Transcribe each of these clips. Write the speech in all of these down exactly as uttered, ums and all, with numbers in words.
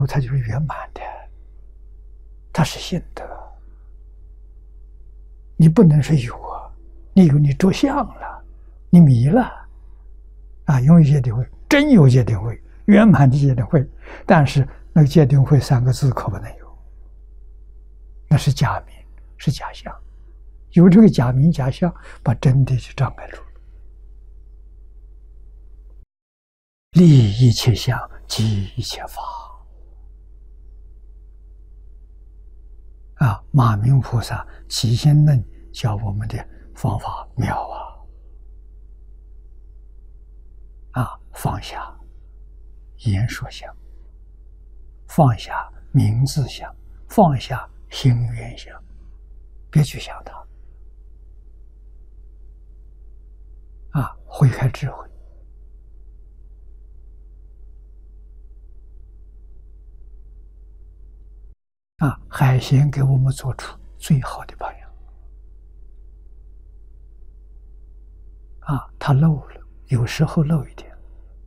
它就是圆满的，它是性德。你不能说有啊，你有你着相了，你迷了啊！拥有戒定慧，真有戒定慧，圆满的戒定慧，但是那个戒定慧三个字可不能有，那是假名，是假象。有这个假名假象，把真谛就障碍住了。立一切相，即一切法。啊，马明菩萨起心论教我们的方法妙啊！啊，放下言说相，放下名字相，放下心愿相，别去想它。啊，会开智慧。啊，海鲜给我们做出最好的榜样。啊，它漏了，有时候漏一点。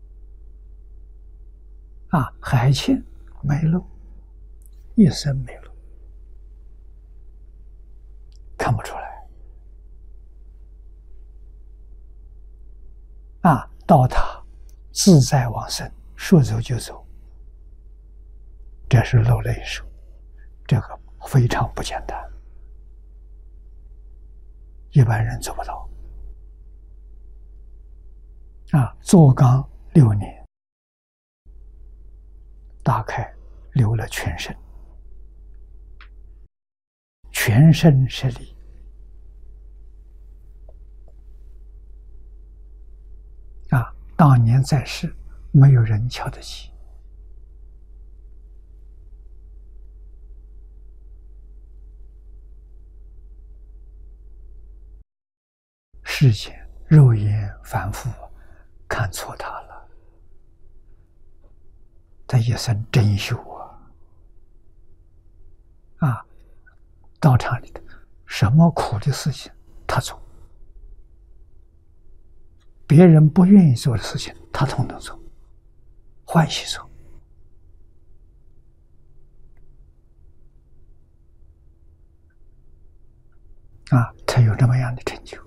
啊，海蛟没漏，一生没漏，看不出来。啊，到它自在往生，说走就走，这是漏了一手。这个非常不简单，一般人做不到。啊，坐缸六年，大概流了全身，全身是力。啊，当年在世，没有人瞧得起。世间肉眼凡夫看错他了，他一生真修啊！啊，道场里的什么苦的事情他做，别人不愿意做的事情他统统做，欢喜做。啊，才有这么样的成就。